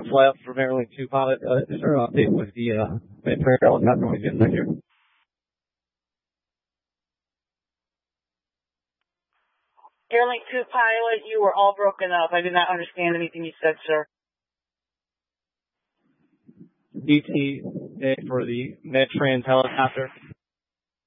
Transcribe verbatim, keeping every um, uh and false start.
fly up for Maryland two pilot. Uh, is there an update with the uh, Medtronic helicopter when we get back here? Airlink two pilot, you were all broken up. I did not understand anything you said, sir. D T for the Medtronic helicopter.